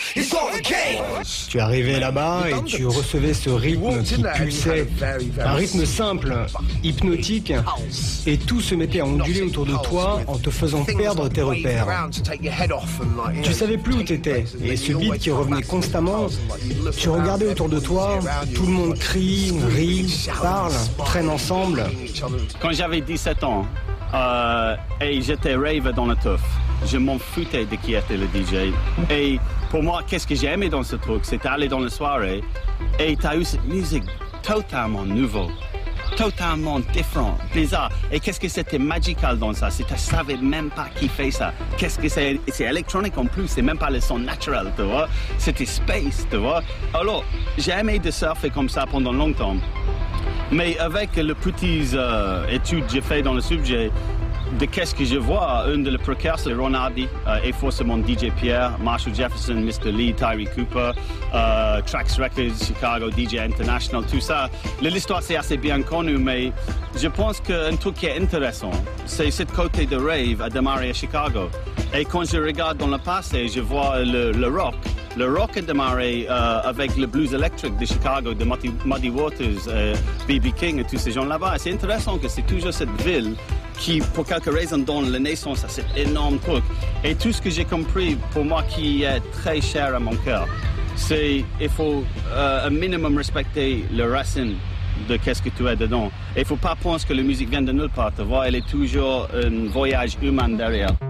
Tu arrivais là-bas et tu recevais ce rythme qui pulsait, un rythme simple, hypnotique, et tout se mettait à onduler autour de toi en te faisant perdre tes repères. Tu savais plus où t'étais, et ce beat qui revenait constamment, tu regardais autour de toi, tout le monde crie, rit, parle, traîne ensemble. Quand j'avais 17 ans, et j'étais rave dans le teuf, je m'en foutais de qui était le DJ. Et pour moi, qu'est-ce que j'ai aimé dans ce truc, c'était aller dans la soirée et t'as eu cette musique totalement nouvelle, totalement différente, bizarre. Et qu'est-ce que c'était magical dans ça? Tu savais même pas qui fait ça. Qu'est-ce que c'est électronique en plus, c'est même pas le son naturel, tu vois. C'était space, tu vois. Alors, j'ai aimé de surfer comme ça pendant longtemps. Mais avec les petites études que j'ai fait dans le sujet, de qu'est-ce que je vois, un de les précurseurs, Ron Hardy, et forcément DJ Pierre, Marshall Jefferson, Mr. Lee, Tyree Cooper, Trax Records, Chicago, DJ International, tout ça. L'histoire c'est assez bien connu, mais je pense qu'un truc qui est intéressant, c'est ce côté de rave a démarré à Chicago. Et quand je regarde dans le passé, je vois le rock. Le rock a démarré avec le blues électrique de Chicago, de Muddy Waters, B.B. King et tous ces gens là-bas. C'est intéressant que c'est toujours cette ville qui, pour quelque raison, donne la naissance à cet énorme truc. Et tout ce que j'ai compris, pour moi, qui est très cher à mon cœur, c'est qu'il faut un minimum respecter les racines de qu'est-ce que tu es dedans. Et il ne faut pas penser que la musique vient de nulle part, tu vois, elle est toujours un voyage humain derrière.